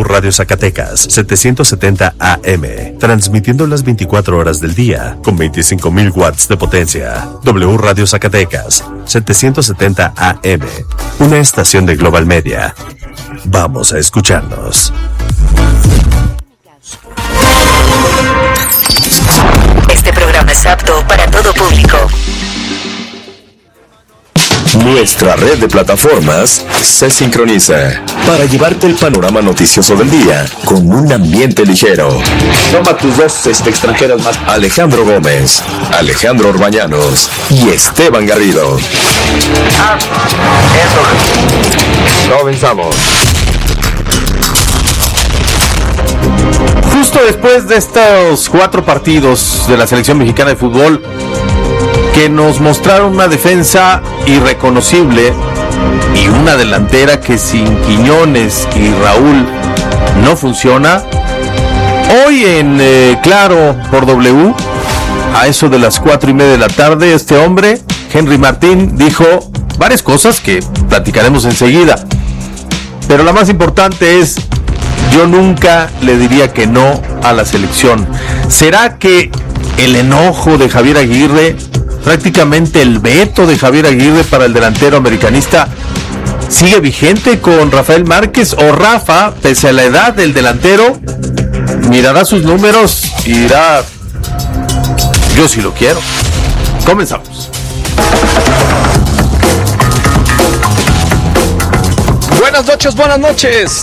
Radio Zacatecas, 770 AM, transmitiendo las 24 horas del día, con 25,000 watts de potencia. W Radio Zacatecas, 770 AM, una estación de Global Media. Vamos a escucharnos. Este programa es apto para todo público. Nuestra red de plataformas se sincroniza para llevarte el panorama noticioso del día con un ambiente ligero. Toma tus dos extranjeras más. Alejandro Gómez, Alejandro Orbañanos y Esteban Garrido. Comenzamos. Justo después de estos 4 partidos de la selección mexicana de fútbol, que nos mostraron una defensa irreconocible y una delantera que sin Quiñones y Raúl no funciona, hoy en Claro por W, a eso de las 4:30 de la tarde, este hombre, Henry Martín, dijo varias cosas que platicaremos enseguida, pero la más importante es: yo nunca le diría que no a la selección. ¿Será que el enojo de Javier Aguirre, prácticamente el veto de Javier Aguirre para el delantero americanista, sigue vigente con Rafael Márquez? ¿O Rafa, pese a la edad del delantero, mirará sus números y dirá: yo sí lo quiero? Comenzamos. Buenas noches,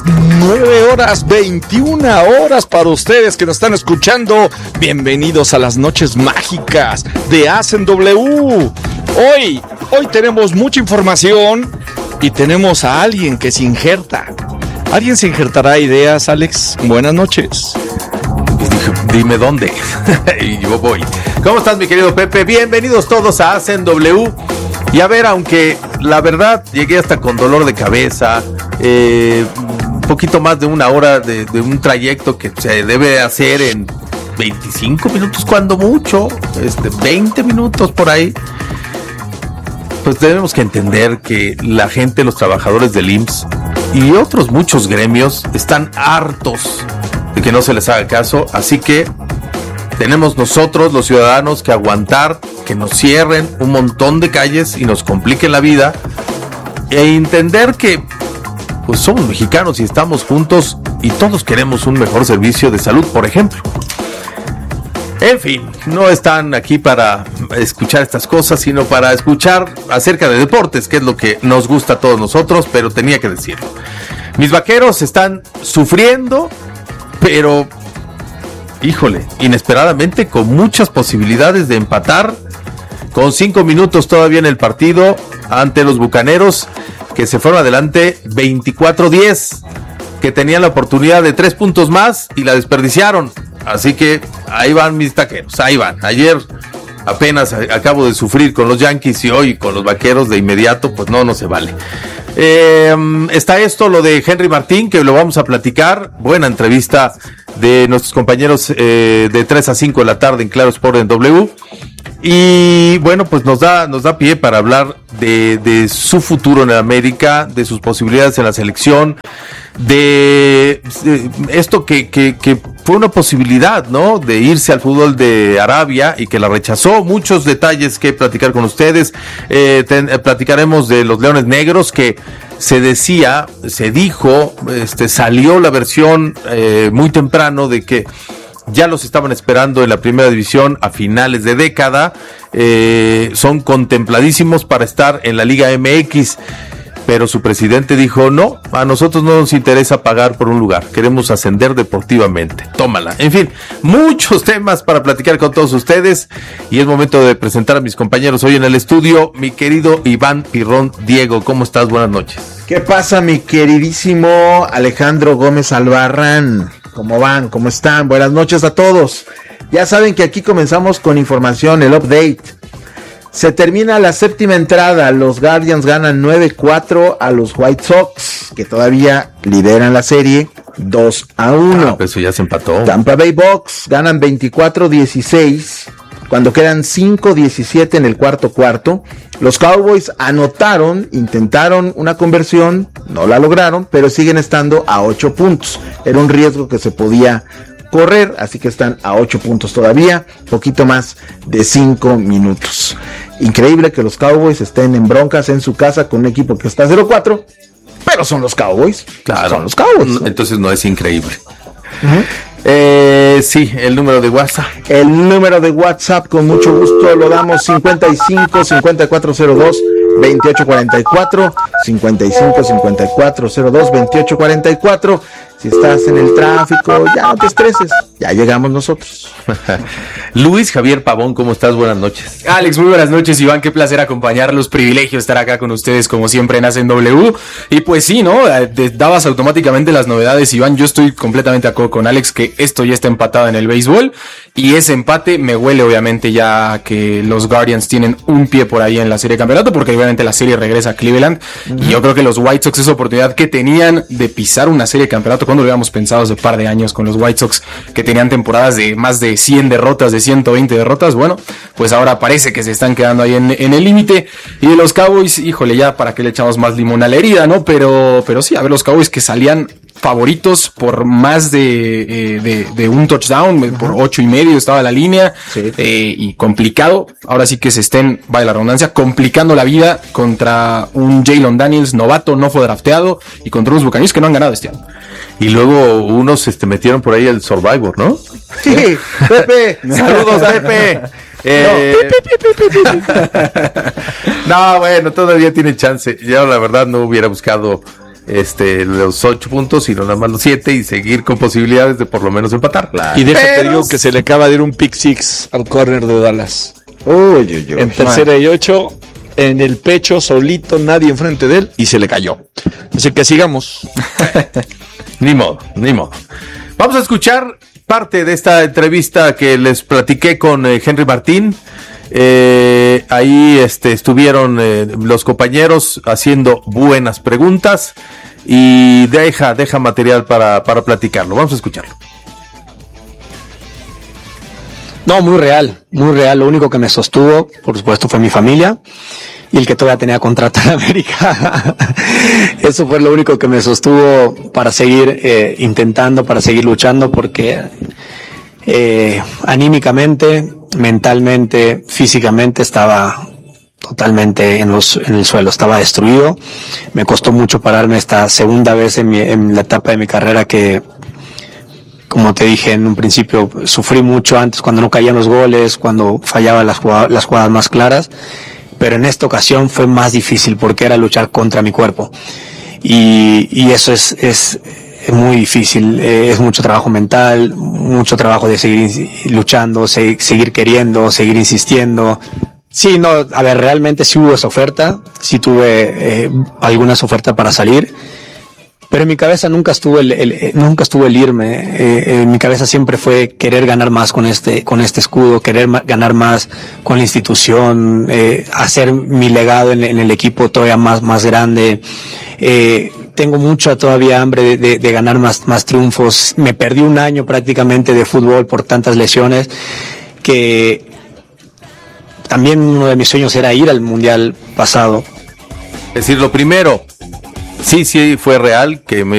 9:21 para ustedes que nos están escuchando. Bienvenidos a las noches mágicas de Hacen W. Hoy tenemos mucha información y tenemos a alguien que se injerta. ¿Alguien se injertará ideas, Alex? Buenas noches. Dime dónde. Y yo voy. ¿Cómo estás, mi querido Pepe? Bienvenidos todos a Hacen W. Y a ver, aunque la verdad llegué hasta con dolor de cabeza, un poquito más de una hora de un trayecto que se debe hacer en 25 minutos cuando mucho, 20 minutos por ahí, pues tenemos que entender que la gente, los trabajadores del IMSS y otros muchos gremios están hartos de que no se les haga caso, así que tenemos nosotros, los ciudadanos, que aguantar que nos cierren un montón de calles y nos compliquen la vida, e entender que pues somos mexicanos y estamos juntos y todos queremos un mejor servicio de salud, por ejemplo. En fin, no están aquí para escuchar estas cosas, sino para escuchar acerca de deportes, que es lo que nos gusta a todos nosotros, pero tenía que decirlo. Mis vaqueros están sufriendo, pero híjole, inesperadamente, con muchas posibilidades de empatar, con 5 minutos todavía en el partido, ante los Bucaneros, que se fueron adelante 24-10, que tenían la oportunidad de 3 puntos más y la desperdiciaron. Así que ahí van mis taqueros, ahí van. Ayer apenas acabo de sufrir con los Yankees y hoy con los Vaqueros de inmediato, pues no se vale. Está esto, lo de Henry Martín, que lo vamos a platicar. Buena entrevista de nuestros compañeros de 3 a 5 de la tarde en Claro Sport en W. Y bueno, pues nos da pie para hablar de su futuro en el América, de sus posibilidades en la selección, de esto que fue una posibilidad, ¿no?, de irse al fútbol de Arabia y que la rechazó. Muchos detalles que platicar con ustedes. Platicaremos de los Leones Negros, que se dijo, salió la versión muy temprano de que ya los estaban esperando en la primera división a finales de década. Son contempladísimos para estar en la Liga MX, pero su presidente dijo: no, a nosotros no nos interesa pagar por un lugar, queremos ascender deportivamente, tómala. En fin, muchos temas para platicar con todos ustedes, y es momento de presentar a mis compañeros hoy en el estudio. Mi querido Iván Pirrón Diego, ¿cómo estás? Buenas noches. ¿Qué pasa, mi queridísimo Alejandro Gómez Albarrán? ¿Cómo van? ¿Cómo están? Buenas noches a todos. Ya saben que aquí comenzamos con información, el update. Se termina la séptima entrada. Los Guardians ganan 9-4 a los White Sox, que todavía lideran la serie 2-1. Pues eso ya se empató. Tampa Bay Bucks ganan 24-16 cuando quedan 5:17 en el cuarto. Los Cowboys anotaron, intentaron una conversión, no la lograron, pero siguen estando a 8 puntos. Era un riesgo que se podía correr, así que están a 8 puntos todavía, poquito más de 5 minutos. Increíble que los Cowboys estén en broncas en su casa con un equipo que está 0-4, pero son los Cowboys. Claro, son los Cowboys, ¿no? Entonces no es increíble. Uh-huh. Sí, el número de WhatsApp. El número de WhatsApp, con mucho gusto lo damos: 55-5402-2844, 55-5402-2844. Si estás en el tráfico, ya no te estreses, ya llegamos nosotros. Luis Javier Pavón, ¿cómo estás? Buenas noches. Alex, muy buenas noches, Iván, qué placer acompañarlos, privilegio estar acá con ustedes como siempre en Hacen W. Y pues sí, ¿no? Dabas automáticamente las novedades, Iván. Yo estoy completamente de acuerdo con Alex que esto ya está empatado en el béisbol, y ese empate me huele obviamente ya que los Guardians tienen un pie por ahí en la serie de campeonato, porque obviamente la serie regresa a Cleveland. Y yo creo que los White Sox, esa oportunidad que tenían de pisar una serie de campeonato, cuando lo habíamos pensado hace un par de años con los White Sox, que tenían temporadas de más de 100 derrotas, de 120 derrotas, bueno, pues ahora parece que se están quedando ahí en el límite. Y de los Cowboys, híjole, ya para qué le echamos más limón a la herida, ¿no? Pero sí, a ver, los Cowboys que salían favoritos por más de un touchdown, por 8.5 estaba la línea, sí. Y complicado, ahora sí que se estén, vaya la redundancia, complicando la vida contra un Jalen Daniels novato, no fue drafteado, y contra unos Buccaneers que no han ganado este año. Y luego unos metieron por ahí el Survivor, ¿no? Sí, Pepe. Saludos, Pepe. No, bueno, todavía tiene chance. Yo la verdad no hubiera buscado los 8 puntos, sino nada más los 7, y seguir con posibilidades de por lo menos empatar. Y déjate digo que se le acaba de ir un pick six al corner de Dallas. En tercera y 8, en el pecho, solito, nadie enfrente de él, y se le cayó. Así que sigamos. Ni modo. Vamos a escuchar parte de esta entrevista que les platiqué con Henry Martín. Ahí estuvieron los compañeros haciendo buenas preguntas, y deja material para platicarlo. Vamos a escucharlo. No, muy real. Lo único que me sostuvo, por supuesto, fue mi familia y el que todavía tenía contrato en América. Eso fue lo único que me sostuvo para seguir intentando, para seguir luchando, porque anímicamente, mentalmente, físicamente estaba totalmente en el suelo, estaba destruido. Me costó mucho pararme esta segunda vez en la etapa de mi carrera que, como te dije en un principio, sufrí mucho antes cuando no caían los goles, cuando fallaba las jugadas más claras, pero en esta ocasión fue más difícil porque era luchar contra mi cuerpo, y eso es muy difícil, es mucho trabajo mental, mucho trabajo de seguir luchando, seguir queriendo, seguir insistiendo. Sí, no, a ver, realmente sí hubo esa oferta, sí tuve algunas ofertas para salir, pero en mi cabeza nunca estuvo el irme. En mi cabeza siempre fue querer ganar más con este escudo, querer ganar más con la institución, hacer mi legado en el equipo todavía más grande. Tengo mucha todavía hambre de ganar más triunfos. Me perdí un año prácticamente de fútbol por tantas lesiones, que también uno de mis sueños era ir al mundial pasado. Es decir, lo primero, sí fue real que me